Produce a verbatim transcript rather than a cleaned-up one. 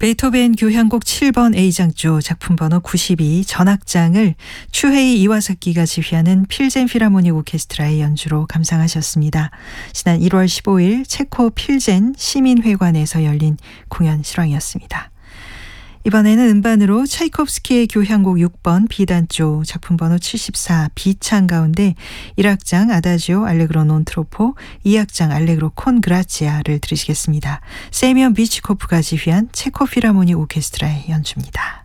베토벤 교향곡 칠 번 A장조 작품 번호 구십이 전악장을 추헤이 이와사키가 지휘하는 필젠 필하모닉 오케스트라의 연주로 감상하셨습니다. 지난 일월 십오일 체코 필젠 시민회관에서 열린 공연 실황이었습니다. 이번에는 음반으로 차이콥스키의 교향곡 육 번 B단조 작품 번호 칠십사 B창 가운데 일 악장 아다지오 알레그로 논 트로포, 이 악장 알레그로 콘 그라치아를 들으시겠습니다. 세미언 비치코프가 지휘한 체코 필하모닉 오케스트라의 연주입니다.